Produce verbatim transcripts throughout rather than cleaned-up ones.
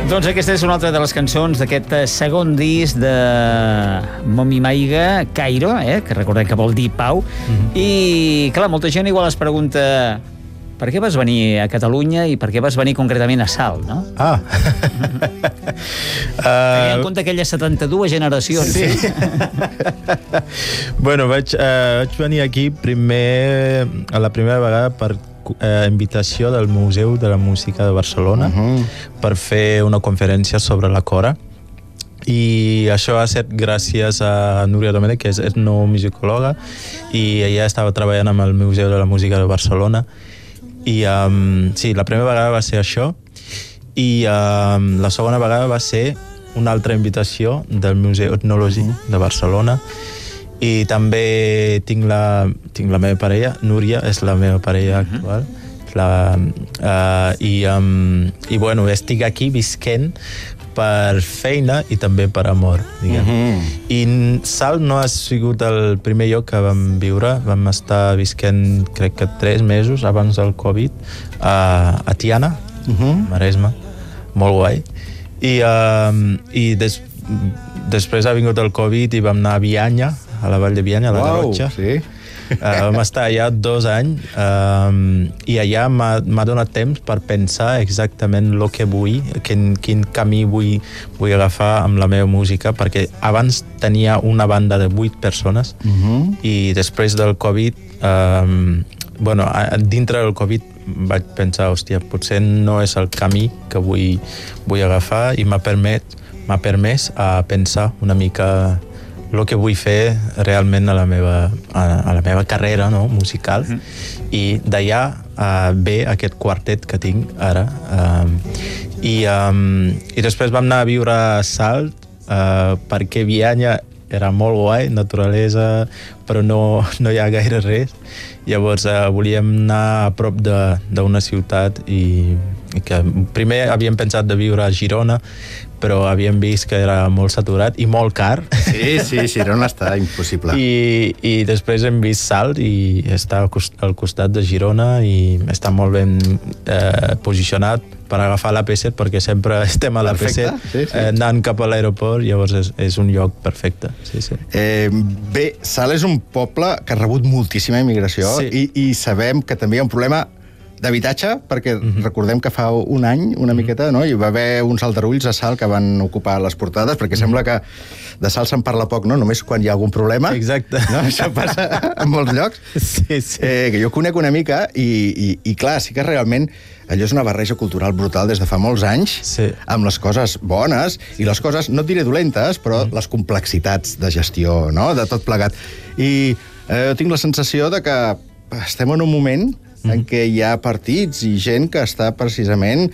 Doncs aquesta és una altra de les cançons d'aquest segon disc de Momi Maiga, Cairo, eh, que recordem que vol dir Pau. Mm-hmm. I, clar, molta gent igual es pregunta per què vas venir a Catalunya i per què vas venir concretament a Salt, no? Ah! Tenint en compte aquelles setanta-dues generacions. Sí. Bueno, vaig, uh, vaig venir aquí primer, a la primera vegada per eh, invitació del Museu de la Música de Barcelona, uh-huh, per fer una conferència sobre la cora. I això ha estat gràcies a Núria Domènech, que és etnomusicòloga, i ella estava treballant amb el Museu de la Música de Barcelona. I um, sí, la primera vegada va ser això, i um, la segona vegada va ser una altra invitació del Museu Etnològic de Barcelona. I també tinc la, tinc la meva parella, Núria és la meva parella actual. La, uh, i, um, I bueno, estic aquí visquent per feina i també per amor, diguem. Uh-huh. I Salt no ha sigut el primer lloc que vam viure. Vam estar visquent, crec que tres mesos abans del Covid, a, a Tiana, uh-huh, Maresme. Molt guai. I, uh, i des, després ha vingut el Covid i vam anar a Bianya, a la Vall de Bianya, a la Uau, Garrotxa. Sí. Uh, vam estar allà dos anys um, i allà m'ha donat temps per pensar exactament el que vull, quin, quin camí vull, vull agafar amb la meva música, perquè abans tenia una banda de vuit persones, uh-huh, i després del Covid, um, bueno, dintre del Covid vaig pensar, hòstia, potser no és el camí que vull, vull agafar, i m'ha permet, m'ha permès a pensar una mica el que vull fer realment a la meva, a, a la meva carrera, no, musical. Mm-hmm. I d'allà uh, ve aquest quartet que tinc ara. Um, i, um, I després vam anar a viure a Salt, uh, perquè Bianya era molt guai, naturalesa, però no, no hi ha gaire res. Llavors uh, volíem anar a prop d'una ciutat i, i que primer havíem pensat de viure a Girona, però havíem vist que era molt saturat i molt car. Sí, sí, Girona està impossible. I, i després hem vist Salt i està al costat de Girona i està molt ben eh, posicionat per agafar l'A P set, perquè sempre estem a l'A P set, sí, sí, eh, anant cap a l'aeroport, llavors és, és un lloc perfecte. Sí, sí. Eh, bé, Salt és un poble que ha rebut moltíssima immigració, sí, i, i sabem que també hi ha un problema d'habitatge, perquè mm-hmm, recordem que fa un any, una mm-hmm, miqueta, no? Hi va haver uns aldarulls a Salt que van ocupar les portades, perquè mm-hmm, sembla que de Salt se'n parla poc, no? Només quan hi ha algun problema. Exacte. No? Això passa en molts llocs. Sí, sí. Eh, que jo conec una mica i, i, i clar, sí que realment allò és una barreja cultural brutal des de fa molts anys, sí, amb les coses bones i les coses, no et diré dolentes, però mm, les complexitats de gestió, no?, de tot plegat. I eh, tinc la sensació de que estem en un moment en què hi ha partits i gent que està precisament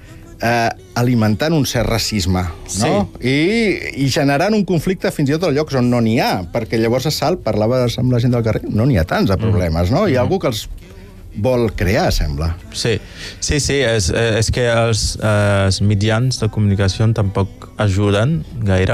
eh, alimentant un cert racisme, no? Sí. I, i generant un conflicte fins i tot als llocs on no n'hi ha, perquè llavors a Salt, parlaves amb la gent del carrer, no n'hi ha tants de problemes, no? Hi ha algú que els vol crear, sembla. Sí, sí, sí, és, és que els, els mitjans de comunicació tampoc ajuden gaire.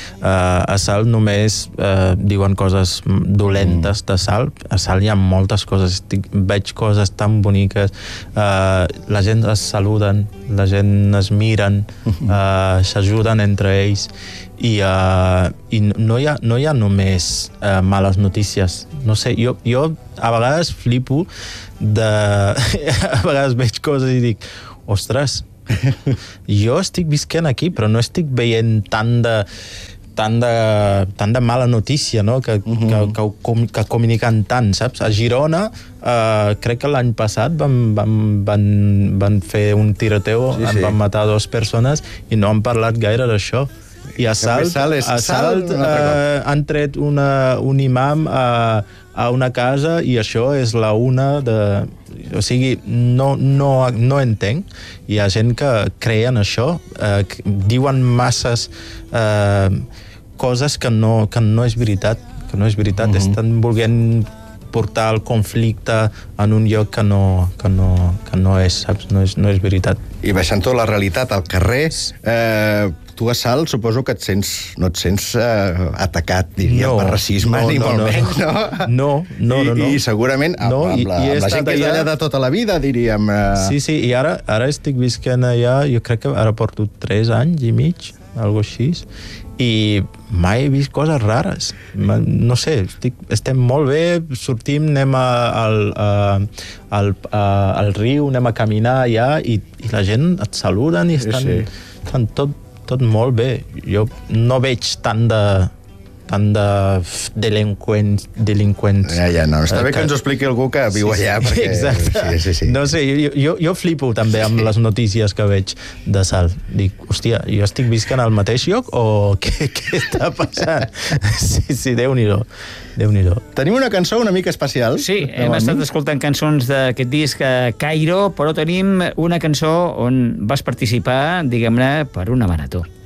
Uh, a Salt només uh, diuen coses dolentes de Salt. A Salt hi ha moltes coses, Estic, veig coses tan boniques. Uh, la gent es saluden, la gent es miren, uh, s'ajuden entre ells. I, uh, i no, hi ha, no hi ha només uh, males notícies. No sé, jo, jo a vegades flipo de... a vegades veig coses i dic, ostres, jo estic visquent aquí, però no estic veient tant de tant de, tant de mala notícia, no?, que, uh-huh, que, que, que comuniquen tant, saps? A Girona, uh, crec que l'any passat van, van, van, van fer un tiroteu, sí, sí, van matar dues persones i no han parlat gaire d'això. I a Salt, Salt, és, a Salt eh, han tret una, un imam a, a una casa i això és la una de... O sigui, no, no, no entenc. Hi ha gent que creien això, eh, diuen masses eh, coses que no, que no és veritat, que no és veritat. Uh-huh. Estan volent portar el conflicte en un lloc que no, que no, que no és, saps? No és, no és veritat. i baixant tota la realitat al carrer, eh, tu a Salt suposo que et sents, no et sents eh, atacat, diria, no, per racisme, no, ni no, molt no, menys, no? No, no, no. no. I, i segurament amb, no, amb la, i, i amb la gent que és allà... allà de tota la vida, diríem... Eh... Sí, sí, i ara, ara estic visquent allà, jo crec que ara porto tres anys i mig, algo així, i mai he vist coses rares. No sé, estic, estem molt bé, sortim, anem a, al, a, al, a, al riu, anem a caminar allà i, i la gent et saluden i estan, sí, sí. estan tot, tot molt bé. Jo no veig tant de tant de delinqüents... delinqüents ja, ja, no. Està bé que, que ens ho expliqui algú que viu sí, allà, sí, perquè... exacte. Sí, sí, sí. No sé, jo, jo, jo flipo també amb sí. les notícies que veig de Salt. Dic, hòstia, jo estic visquent al mateix lloc o què, què està passant? Sí, sí, Déu-n'hi-do. Déu-n'hi-do. Tenim una cançó una mica especial. Sí, hem estat escoltant cançons d'aquest disc Cairo, però tenim una cançó on vas participar, diguem-ne, per una marató.